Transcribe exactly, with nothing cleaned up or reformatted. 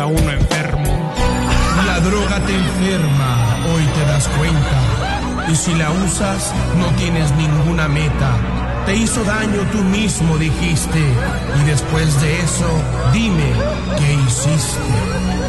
a uno enfermo. La droga te enferma, hoy te das cuenta. Y si la usas, no tienes ninguna meta. Te hizo daño tú mismo, dijiste. Y después de eso, dime, ¿qué hiciste?